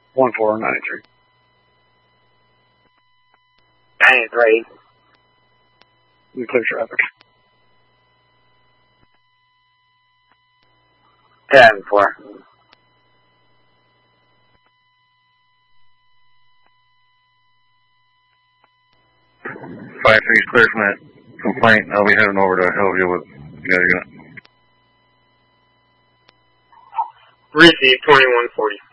1493. Dang, great. You clear traffic. 10-4. 5-3 clear from that complaint. I'll be heading over to Hillview with the other unit. Receive 2140.